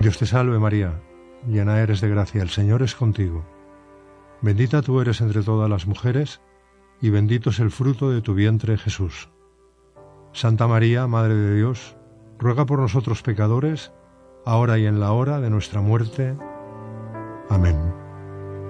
Dios te salve María, llena eres de gracia, el Señor es contigo. Bendita tú eres entre todas las mujeres, y bendito es el fruto de tu vientre, Jesús. Santa María, Madre de Dios, ruega por nosotros pecadores, ahora y en la hora de nuestra muerte. Amén.